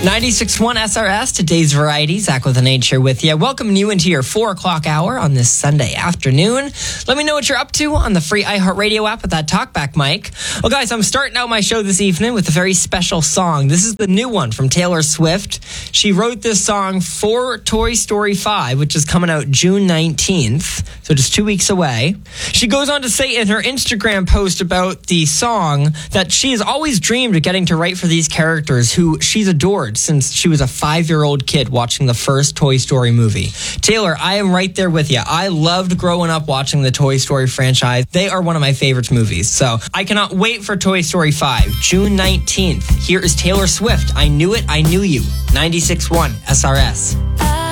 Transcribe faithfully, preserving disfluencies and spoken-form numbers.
ninety-six point one S R S, today's variety. Zach with an H here with you. Welcoming you into your four o'clock hour on this Sunday afternoon. Let me know what you're up to on the free iHeartRadio app with that talkback mic. Well, guys, I'm starting out my show this evening with a very special song. This is the new one from Taylor Swift. She wrote this song for Toy Story five, which is coming out June nineteenth, so just two weeks away. She goes on to say in her Instagram post about the song that she has always dreamed of getting to write for these characters who she's adored since she was a five-year-old kid watching the first Toy Story movie. Taylor, I am right there with you. I loved growing up watching the Toy Story franchise. They are one of my favorite movies. So I cannot wait for Toy Story five, June nineteenth. Here is Taylor Swift. I Knew It, I Knew You. ninety-six point one S R S.